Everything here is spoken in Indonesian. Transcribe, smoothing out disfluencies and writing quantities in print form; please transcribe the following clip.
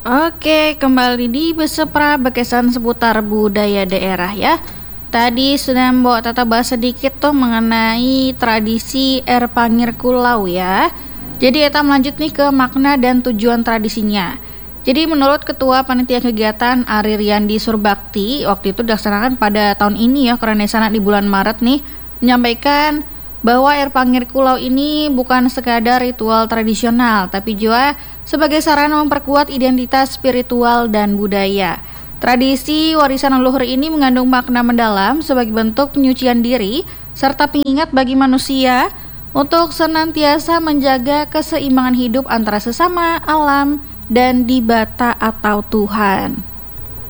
Oke, kembali di Besepra Bekesan seputar budaya daerah ya. Tadi sudah membawa tata bahas sedikit tuh mengenai tradisi Pangir Kulau ya. Jadi kita melanjut nih ke makna dan tujuan tradisinya. Jadi menurut Ketua Panitia Kegiatan Ari Riyandi Surbakti, waktu itu dilaksanakan pada tahun ini ya, karena sana di bulan Maret nih, menyampaikan bahwa Pangir Kulau ini bukan sekadar ritual tradisional, tapi juga sebagai sarana memperkuat identitas spiritual dan budaya. Tradisi warisan leluhur ini mengandung makna mendalam sebagai bentuk penyucian diri serta pengingat bagi manusia untuk senantiasa menjaga keseimbangan hidup antara sesama, alam, dan di bata atau Tuhan.